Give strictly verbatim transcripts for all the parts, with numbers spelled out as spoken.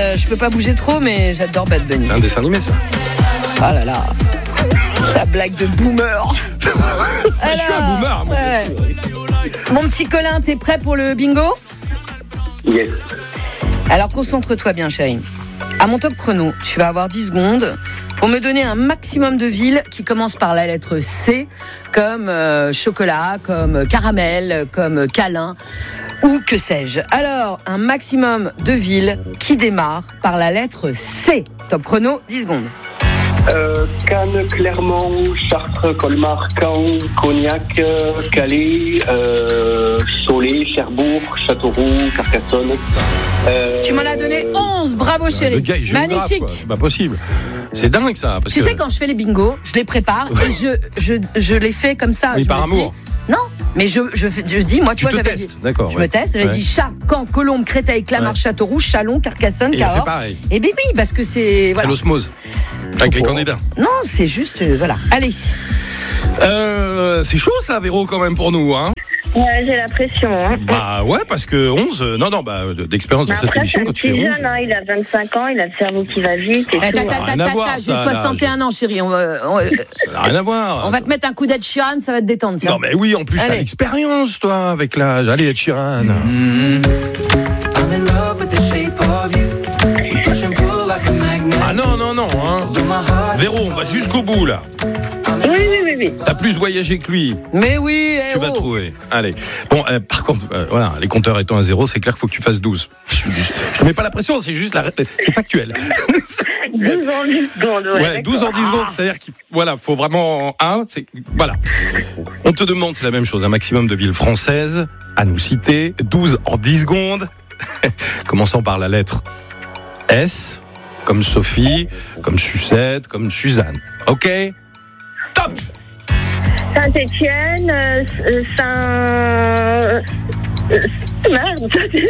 euh, je peux pas bouger trop, mais j'adore Bad Bunny. C'est un dessin animé, ça. Ah là là. La blague de boomer. Alors, je suis un boomer, moi. Ouais. Mon petit Colin, t'es prêt pour le bingo ? Yes. Alors concentre-toi bien, chérie. À mon top chrono, tu vas avoir dix secondes pour me donner un maximum de villes qui commencent par la lettre C, comme euh, chocolat, comme caramel, comme câlin, ou que sais-je. Alors, un maximum de villes qui démarrent par la lettre C. Top chrono, dix secondes. Euh, Cannes, Clermont, Chartres, Colmar, Caen, Cognac, euh, Calais, euh, Cholet, Cherbourg, Châteauroux, Carcassonne. Euh, Tu m'en as donné onze, bravo chérie. Le gars est géographe, magnifique. quoi. C'est pas possible. C'est dingue ça. Parce Tu que... sais, quand je fais les bingos, je les prépare et je, je, je les fais comme ça. Oui, je par me amour. Dis, non, mais je, je, fais- je dis, moi, tu, Tu vois, te j'avais testes, dit, d'accord, je ouais. me teste, j'avais Ouais. dit Chat, Caen, Colombes, Créteil, Clamart, Ouais. Châteauroux, Chalon, Carcassonne, Et il a fait Cahors. pareil. Et bien oui, parce que c'est. C'est Voilà. l'osmose. Avec les Oh. candidats. Non, c'est juste. euh, voilà. Allez. Euh, c'est chaud ça, Véro, quand même pour nous. Hein. Ouais, j'ai la pression. Hein. Bah ouais, parce que onze, euh, non, non, bah, d'expérience dans Mais cette après, émission, c'est quand un tu fais petit onze. jeune, hein, il a vingt-cinq ans, il a le cerveau qui va vite et Eh, tout. ta, ta, hein. ta, rien à ta, voir, ta, j'ai ça, là, soixante et un ans, chérie. On va, on, Ça n'a rien à voir. on va te mettre un coup d'Ed Sheeran, ça va te détendre. Tiens. Non, mais oui, en plus, t'as Allez. l'expérience, toi, avec l'âge. Allez, Ed Sheeran. Ah non, non, non, hein. Véro, on va jusqu'au bout, là. Oui, oui, oui, oui. T'as plus voyagé que lui. Mais oui, eh Tu vas oh. trouver. Allez. Bon, euh, par contre, euh, voilà, les compteurs étant à zéro, c'est clair qu'il faut que tu fasses douze. Je, je, je te mets pas la pression, c'est juste la, c'est factuel. douze ans, dix secondes. Ouais, Ouais, douze en dix secondes, c'est-à-dire qu'il voilà, faut vraiment un, c'est voilà. On te demande, c'est la même chose, un maximum de villes françaises à nous citer, douze en dix secondes. Commençons par la lettre S, comme Sophie, comme Sucette, comme Suzanne. OK ? Top ! Saint-Étienne, euh, euh, Saint. euh, Merde.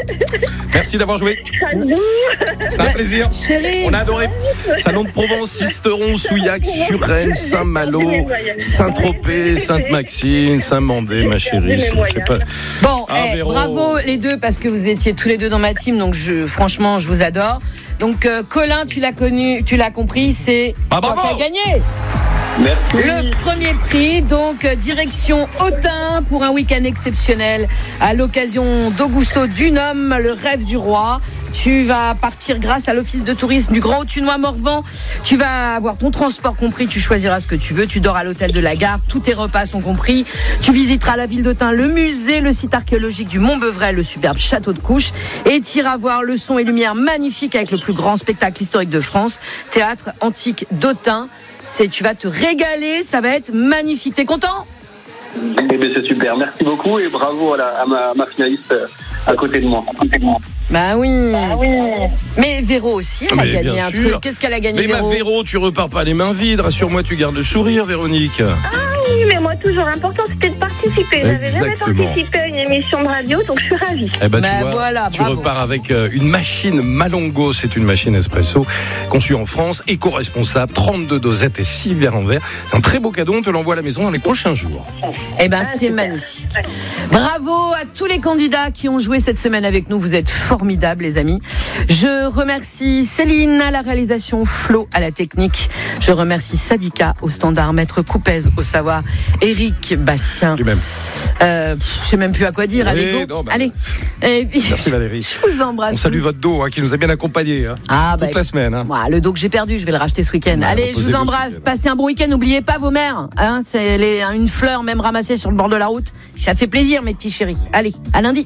Merci d'avoir joué. Saint-Loup. C'est un plaisir. Chérie. On a adoré. Salon de Provence, Sisteron, Souillac, Suresnes, Saint-Malo, Saint-Tropez, Sainte-Maxime, Saint-Mandé, ma chérie. C'est, c'est pas... Bon, Ah, eh, Véro. bravo les deux parce que vous étiez tous les deux dans ma team, donc je, franchement, je vous adore. Donc euh, Colin, tu l'as connu, tu l'as compris, c'est Ah, toi bravo. qui as gagné. Merci. Le premier prix, donc euh, direction Autun pour un week-end exceptionnel à l'occasion d'Augusto Dunhomme, le rêve du roi. Tu vas partir grâce à l'office de tourisme du Grand Autunois Morvan. Tu vas avoir ton transport compris, tu choisiras ce que tu veux. Tu dors à l'hôtel de la gare, tous tes repas sont compris. Tu visiteras la ville d'Autun, le musée, le site archéologique du Mont-Bevrel, le superbe château de Couche. Et tu iras voir le son et lumière magnifique avec le plus grand spectacle historique de France, théâtre antique d'Autun. C'est, tu vas te régaler, ça va être magnifique. T'es content ? Eh bien, c'est super. Merci beaucoup et bravo à, la, à ma, ma finaliste euh, à côté de moi. À côté de moi. Bah oui. Ah oui. Mais Véro aussi, elle a Mais gagné bien un sûr. truc. Qu'est-ce qu'elle a gagné, Mais ma Véro ? Véro, tu repars pas les mains vides. Rassure-moi, tu gardes le sourire, Véronique. Oui, mais moi, toujours important, c'était de participer. J'avais jamais Exactement. participé à une émission de radio, donc je suis ravie. Eh ben, Bah tu vois, voilà, tu bravo. repars avec euh, une machine Malongo, c'est une machine espresso conçue en France, éco-responsable, trente-deux dosettes et six verres en verre. C'est un très beau cadeau, on te l'envoie à la maison dans les prochains jours. Eh ben, c'est magnifique. Bravo à tous les candidats qui ont joué cette semaine avec nous. Vous êtes formidables, les amis. Je remercie Céline à la réalisation, Flo à la technique. Je remercie Sadika au standard, Maître Coupez au savoir, Eric Bastien. Lui-même. Euh, pff, je sais même plus à quoi dire. Oui, Allez, go. non, bah, Allez. Et puis, Merci Valérie. je vous embrasse. On salue tous. votre dos hein, qui nous a bien accompagnés hein, Ah, toute bah, la semaine. Hein. Moi, le dos que j'ai perdu, je vais le racheter ce week-end. Ouais, Allez, je vous reposez-vous ce embrasse. week-end. Passez un bon week-end. N'oubliez pas vos mères. Hein, c'est les, une fleur même ramassée sur le bord de la route. Ça fait plaisir, mes petits chéris. Allez, à lundi.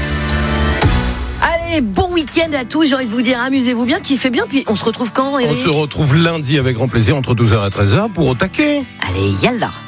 Allez, bon week-end à tous. J'ai envie de vous dire, amusez-vous bien, kiffez bien. Puis on se retrouve quand, On Eric ? se retrouve lundi avec grand plaisir entre douze heures et treize heures pour Au taquet. Allez, yallah.